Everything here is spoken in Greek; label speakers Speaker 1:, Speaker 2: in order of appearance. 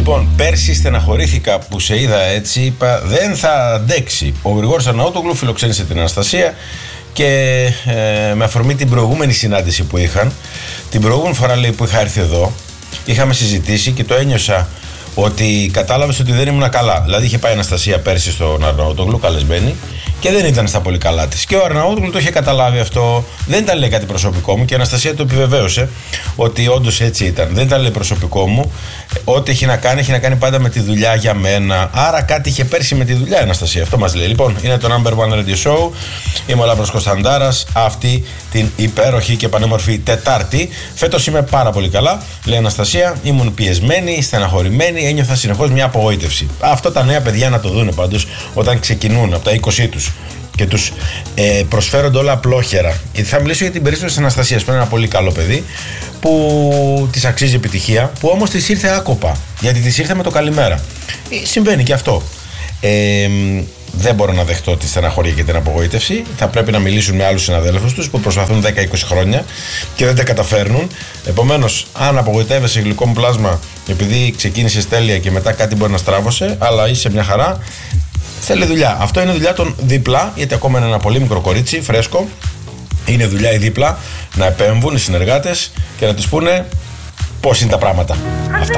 Speaker 1: Λοιπόν, πέρσι στεναχωρήθηκα που σε είδα έτσι. Είπα δεν θα αντέξει. Ο Γρηγόρης Αρναούτογλου φιλοξένησε την Αναστασία και με αφορμή την προηγούμενη συνάντηση που είχαν, την προηγούμενη φορά λέει, που είχα έρθει εδώ, είχαμε συζητήσει και το ένιωσα ότι κατάλαβες ότι δεν ήμουν καλά. Δηλαδή είχε πάει η Αναστασία πέρσι στον Αρναούτογλου, καλεσμένη, και δεν ήταν στα πολύ καλά της. Και ο Αρναούτογλου το είχε καταλάβει αυτό. Δεν ήταν λέει κάτι προσωπικό μου και η Αναστασία το επιβεβαίωσε ότι όντως έτσι ήταν. Δεν ήταν λέει προσωπικό μου. Ό,τι έχει να κάνει πάντα με τη δουλειά για μένα. Άρα κάτι είχε πέρσι με τη δουλειά η Αναστασία. Αυτό μας λέει. Λοιπόν, είναι το Number One Radio Show. Είμαι ο Λάμπρος Κωνσταντάρας. Αυτή την υπέροχη και πανέμορφη Τετάρτη. Φέτος είμαι πάρα πολύ καλά, λέει η Αναστασία. Ήμουν πιεσμένη, στεναχωρημένη, ένιωθα συνεχώς μια απογοήτευση. Αυτό τα νέα παιδιά να το δούνε πάντως όταν ξεκινούν από τα 20 τους και τους προσφέρονται όλα απλόχερα. Θα μιλήσω για την περίπτωση της Αναστασίας, που είναι ένα πολύ καλό παιδί, που της αξίζει επιτυχία, που όμως της ήρθε άκοπα, γιατί της ήρθε με το καλημέρα. Συμβαίνει και αυτό. Δεν μπορώ να δεχτώ τη στεναχώρια και την απογοήτευση. Θα πρέπει να μιλήσουν με άλλους συναδέλφους τους που προσπαθούν 10-20 χρόνια και δεν τα καταφέρνουν. Επομένως, αν απογοητεύεσαι γλυκό μου πλάσμα επειδή ξεκίνησες τέλεια και μετά κάτι μπορεί να στράβωσε, αλλά είσαι μια χαρά, θέλει δουλειά. Αυτό είναι δουλειά των δίπλα, γιατί ακόμα είναι ένα πολύ μικρό κορίτσι, φρέσκο. Είναι δουλειά οι δίπλα να επέμβουν οι συνεργάτες και να τους πούνε πώς είναι τα πράγματα. Αυτά.